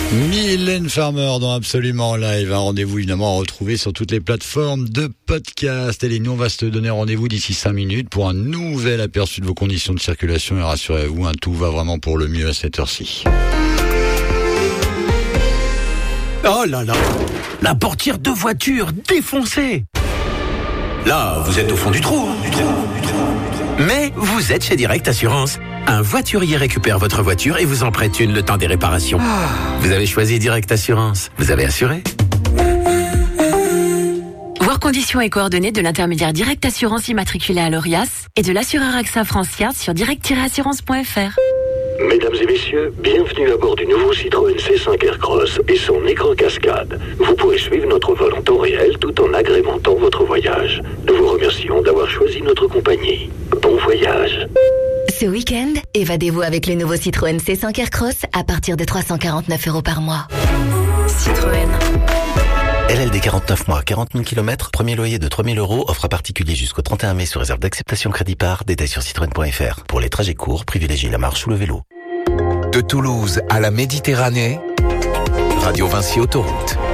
Mylène Farmer dans Absolument Live. Un rendez-vous évidemment à retrouver sur toutes les plateformes de podcast. Et nous, on va se donner rendez-vous d'ici 5 minutes pour un nouvel aperçu de vos conditions de circulation. Et rassurez-vous, tout va vraiment pour le mieux à cette heure-ci. Oh là là, la portière de voiture défoncée. Là, vous êtes au fond du trou. Mais vous êtes chez Direct Assurance. Un voiturier récupère votre voiture et vous en prête une le temps des réparations. Vous avez choisi Direct Assurance. Vous avez assuré. Voir conditions et coordonnées de l'intermédiaire Direct Assurance immatriculé à l'ORIAS et de l'assureur AXA Francia sur direct-assurance.fr. Mesdames et messieurs, bienvenue à bord du nouveau Citroën C5 Aircross et son écran cascade. Vous pourrez suivre notre vol en temps réel tout en agrémentant votre voyage. Nous vous remercions d'avoir choisi notre compagnie. Bon voyage. Ce week-end, évadez-vous avec le nouveau Citroën C5 Aircross à partir de 349 € par mois. Citroën. LLD 49 mois, 40 000 km, premier loyer de 3 000 €, offre à particulier jusqu'au 31 mai sous réserve d'acceptation crédit par, détail sur citroën.fr. Pour les trajets courts, privilégiez la marche ou le vélo. De Toulouse à la Méditerranée, Radio Vinci Autoroute.